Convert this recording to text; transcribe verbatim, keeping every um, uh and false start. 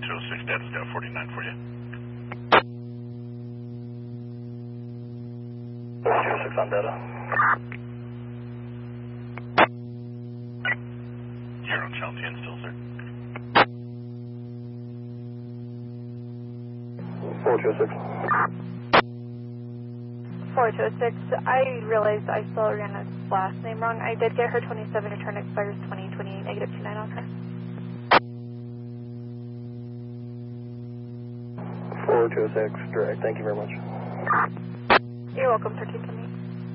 two oh six, data's got forty-nine for you. two oh six on data. You're on channel ten still, sir. four two oh six. four two oh six, I realized I still ran his last name wrong. I did get her twenty-seven, return expires twenty twenty-eight, negative two nine on her. four two oh six, direct, thank you very much. You're welcome, thirteen twenty.